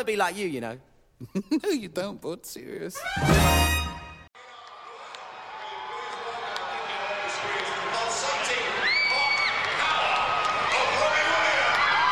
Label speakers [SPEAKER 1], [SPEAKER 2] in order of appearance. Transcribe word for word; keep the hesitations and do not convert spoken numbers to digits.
[SPEAKER 1] to be like you, you know.
[SPEAKER 2] No, you don't, bud. Serious.